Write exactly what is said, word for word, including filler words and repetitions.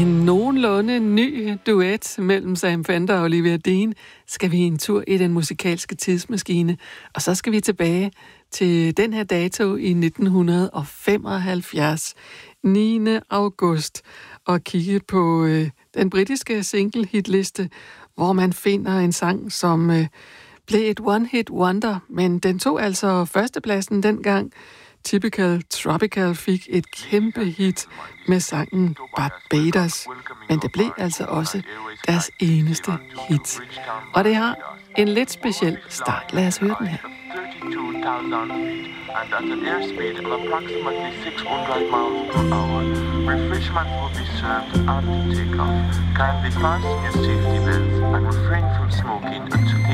En nogenlunde ny duet mellem Sam Fender og Olivia Dean skal vi en tur i den musikalske tidsmaskine. Og så skal vi tilbage til den her dato i nitten femoghalvfjerds, niende august, og kigge på øh, den britiske single-hitliste, hvor man finder en sang, som øh, blev et one-hit wonder, men den tog altså førstepladsen dengang. Typical Tropical fik et kæmpe hit med sangen Barbados, men det blev altså også deres eneste hit. Og det har en lidt speciel start. Lad os høre den her. And at an airspeed of approximately six hundred miles per hour. Refreshment will be served after takeoff. Kindly fasten your safety belts and refrain from smoking until